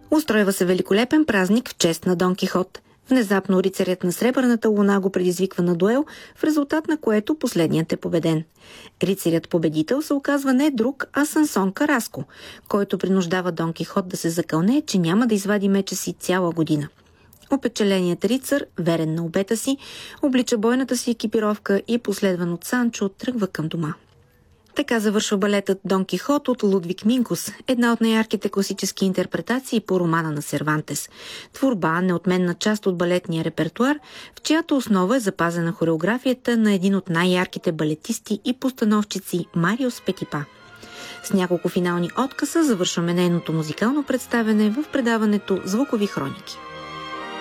Устройва се великолепен празник в чест на Дон Кихот. Внезапно рицарят на Сребърната луна го предизвиква на дуел, в резултат на което последният е победен. Рицарят победител се оказва не друг, а Сансон Караско, който принуждава Дон Кихот да се закълне, че няма да извади меча си цяла година. Опечаленият рицар, верен на обета си, облича бойната си екипировка и последван от Санчо тръгва към дома. Така завършва балетът Дон Кихот от Лудвиг Минкус, една от най-ярките класически интерпретации по романа на Сервантес. Творба, неотменна част от балетния репертуар, в чиято основа е запазена хореографията на един от най-ярките балетисти и постановчици Мариус Петипа. С няколко финални откъса завършваме нейното музикално представяне в предаването Звукови хроники.